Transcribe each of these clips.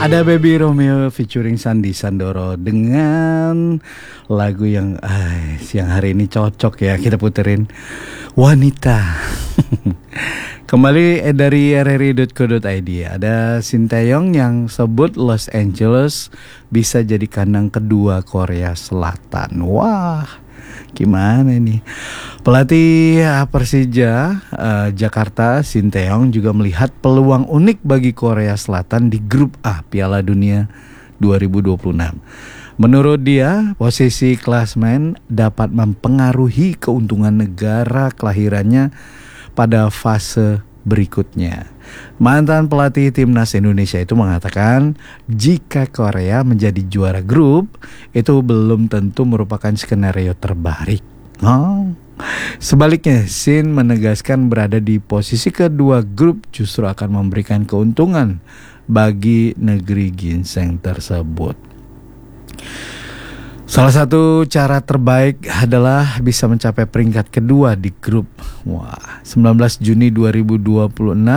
Ada Baby Romeo featuring Sandi Sandoro dengan lagu yang siang hari ini cocok ya kita puterin, Wanita. Kembali dari rri.co.id, ada Sinteyong yang sebut Los Angeles bisa jadi kandang kedua Korea Selatan. Wah, gimana nih? Pelatih Persija Jakarta, Sinteyong, juga melihat peluang unik bagi Korea Selatan di grup A Piala Dunia 2026. Menurut dia, posisi klasmen dapat mempengaruhi keuntungan negara kelahirannya pada fase berikutnya. Mantan pelatih timnas Indonesia itu mengatakan jika Korea menjadi juara grup itu belum tentu merupakan skenario terbaik. Sebaliknya, Shin menegaskan berada di posisi kedua grup justru akan memberikan keuntungan bagi negeri ginseng tersebut. Salah satu cara terbaik adalah bisa mencapai peringkat kedua di grup 19 Juni 2026.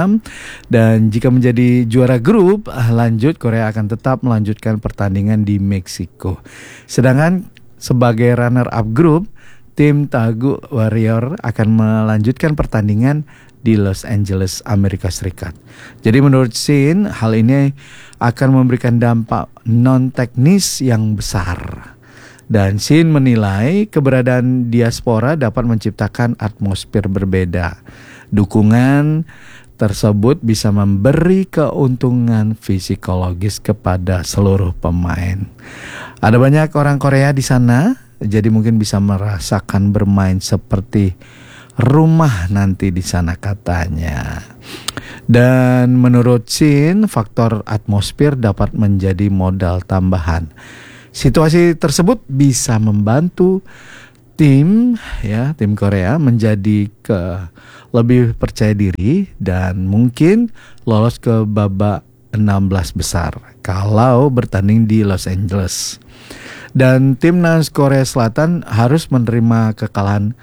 Dan jika menjadi juara grup lanjut, Korea akan tetap melanjutkan pertandingan di Meksiko. Sedangkan sebagai runner up grup, tim Taegu Warrior akan melanjutkan pertandingan di Los Angeles, Amerika Serikat. Jadi menurut Shin, hal ini akan memberikan dampak non-teknis yang besar. Dan Shin menilai keberadaan diaspora dapat menciptakan atmosfer berbeda. Dukungan tersebut bisa memberi keuntungan psikologis kepada seluruh pemain. Ada banyak orang Korea di sana, jadi mungkin bisa merasakan bermain seperti rumah nanti di sana katanya. Dan menurut Shin, faktor atmosfer dapat menjadi modal tambahan. Situasi tersebut bisa membantu tim Korea menjadi lebih percaya diri dan mungkin lolos ke babak 16 besar kalau bertanding di Los Angeles. Dan timnas Korea Selatan harus menerima kekalahan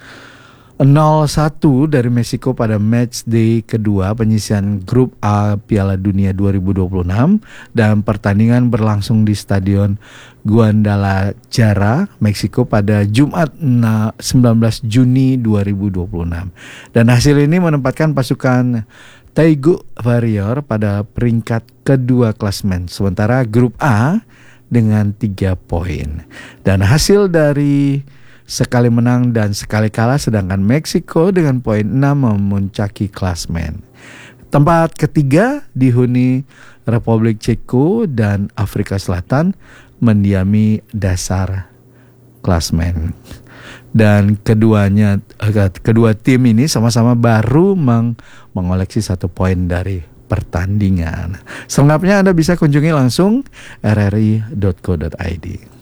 0-1 dari Meksiko pada match day kedua penyisihan grup A Piala Dunia 2026 dan pertandingan berlangsung di Stadion Guadalajara, Meksiko pada Jumat 19 Juni 2026. Dan hasil ini menempatkan pasukan Taegu Warrior pada peringkat kedua klasmen, sementara grup A dengan 3 poin. Dan hasil dari sekali menang dan sekali kalah, sedangkan Meksiko dengan poin 6 memuncaki klasmen. Tempat ketiga dihuni Republik Ceko dan Afrika Selatan mendiami dasar klasmen. Dan kedua tim ini sama-sama baru mengoleksi 1 poin dari pertandingan. Selengkapnya Anda bisa kunjungi langsung rri.co.id.